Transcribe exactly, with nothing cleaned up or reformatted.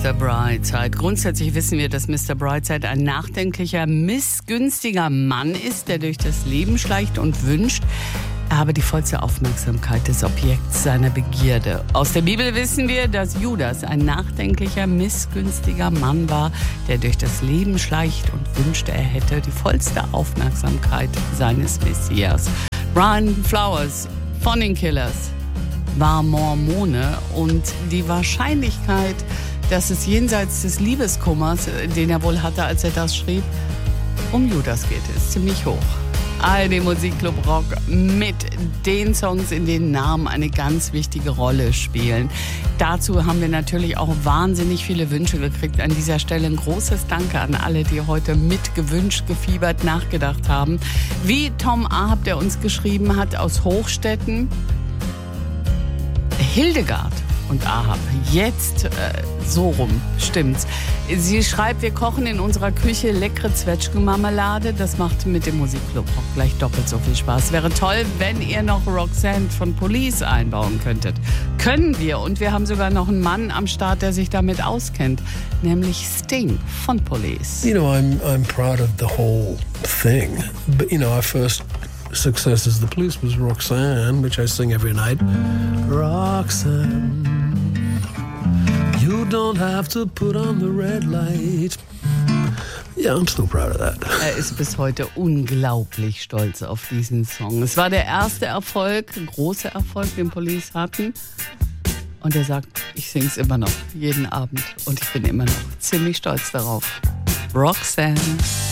Mister Brightside. Grundsätzlich wissen wir, dass Mister Brightside ein nachdenklicher, missgünstiger Mann ist, der durch das Leben schleicht und wünscht, er habe die vollste Aufmerksamkeit des Objekts seiner Begierde. Aus der Bibel wissen wir, dass Judas ein nachdenklicher, missgünstiger Mann war, der durch das Leben schleicht und wünschte, er hätte die vollste Aufmerksamkeit seines Messias. Brian Flowers von den Killers war Mormone und die Wahrscheinlichkeit, dass es jenseits des Liebeskummers, den er wohl hatte, als er das schrieb, um Judas geht, ist ziemlich hoch. A R D Musikclub Rock mit den Songs, in denen Namen eine ganz wichtige Rolle spielen. Dazu haben wir natürlich auch wahnsinnig viele Wünsche gekriegt. An dieser Stelle ein großes Danke an alle, die heute mitgewünscht, gefiebert, nachgedacht haben. Wie Tom Ahab, der uns geschrieben hat aus Hochstetten, Hildegard und Ahab. Jetzt äh, so rum, stimmt's. Sie schreibt, wir kochen in unserer Küche leckere Zwetschgenmarmelade. Das macht mit dem Musikclub auch gleich doppelt so viel Spaß. Wäre toll, wenn ihr noch Roxanne von Police einbauen könntet. Können wir. Und wir haben sogar noch einen Mann am Start, der sich damit auskennt. Nämlich Sting von Police. You know, I'm, I'm proud of the whole thing. But, you know, our first success as the Police was Roxanne, which I sing every night. Roxanne, you don't have to put on the red light. Yeah, I'm still proud of that. Er ist bis heute unglaublich stolz auf diesen Song. Es war der erste Erfolg, große Erfolg, den Police hatten. Und er sagt, ich sing's immer noch, jeden Abend. Und ich bin immer noch ziemlich stolz darauf. Roxanne.